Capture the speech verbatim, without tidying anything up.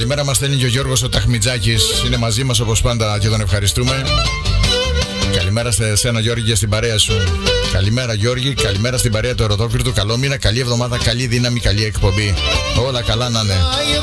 καλημέρα μας στέλνει και ο Γιώργος ο Ταχμιτζάκης. Είναι μαζί μας όπως πάντα και τον ευχαριστούμε. Καλημέρα σε εσένα Γιώργη και στην παρέα σου. Καλημέρα Γιώργη, καλημέρα στην παρέα του Ερωτόκριτου. Καλό μήνα, καλή εβδομάδα, καλή δύναμη, καλή εκπομπή. Όλα καλά να είναι.